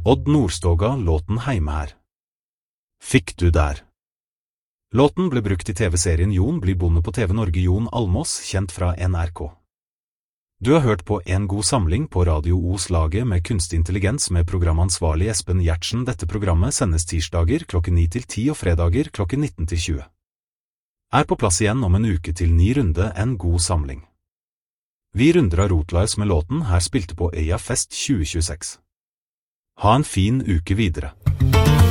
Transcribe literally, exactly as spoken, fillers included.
Odd Nordstoga, låten Heime her. Fikk du der. Låten ble brukt i T V-serien Jon blir bonde på T V Norge. Jon Almås, kjent fra N R K. Du har hørt på En god samling på Radio Os-laget med kunstig intelligens med programansvarlig Espen Gjertsen. Dette programmet sendes tirsdager klokken ni til ti og fredager klokken nitten til tjue. Er på plass igjen om en uke til ny runde En god samling. Vi runder av Rotleis med låten Her spilte på Øya Fest tjue tjueseks. Ha en fin uke videre.